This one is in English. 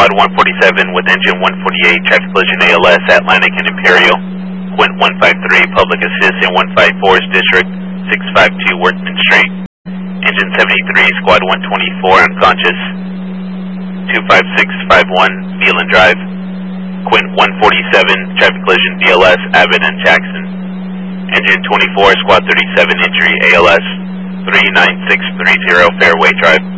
Squad 147 with engine 148, traffic collision ALS, Atlantic and Imperial. Quint 153, public assist in 154's District 652 Workman Street. Engine 73, Squad 124, unconscious. 25651, Phelan Drive. Quint 147, traffic collision DLS, Abbott and Jackson. Engine 24, Squad 37, injury ALS, 39630, Fairway Drive.